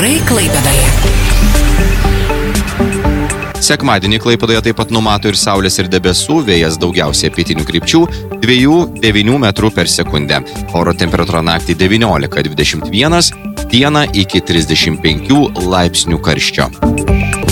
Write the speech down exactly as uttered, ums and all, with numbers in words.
Orai Klaipėdoje. Sekmadienį Klaipėdoje taip pat numato ir saulės ir debesų, vėjas daugiausiai pietinių krypčių, dviejų devynių metrų per sekundę. Oro temperatūra naktį devyniolika dvidešimt vienas, dieną iki trisdešimt penkių laipsnių karščio.